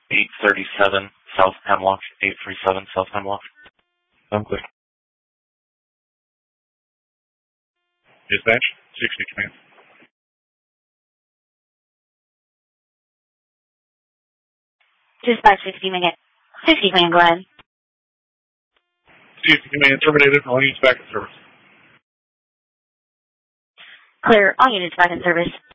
837 South Hemlock. 837 South Hemlock. I'm clear. Dispatch, 60 command. Dispatch 60 command, go ahead. 60 command terminated. All units back in service. Clear, all units back in service.